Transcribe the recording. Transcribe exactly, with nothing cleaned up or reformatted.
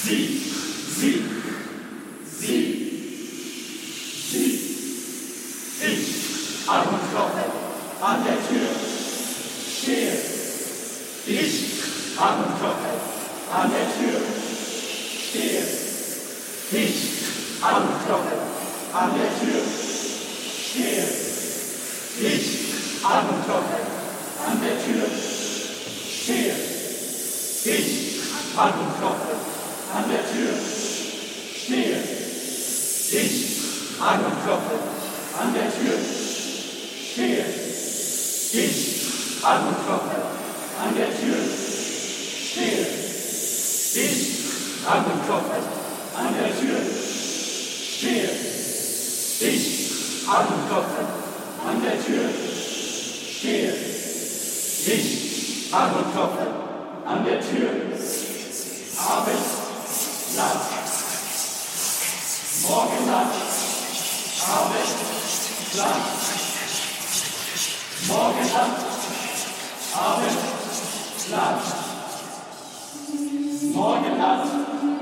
Sie, sie, sie, sie. Ich, an und klopfe, an der Tür, stehe. Ich, an und klopfe, an der Tür, stehe. Ich, an und klopfe, an der Tür, stehe. Ich, an und klopfe, an der Tür, stehe. Ich, an und klopfe, an der Tür, stehe. Ich, an und klopfe, an der Tür, stehe. Ich, an und klopfe, an der Tür, stehe. Ich, an und klopfe, an der Tür, stehe. Ich, an und klopfe, an der Tür, stehe. Ich, an und klopfe, an der Tür, Abend, Nacht, Morgen, Nacht, Abend, Nacht, Morgen, Nacht, Abend, Nacht, Morgen, Nacht,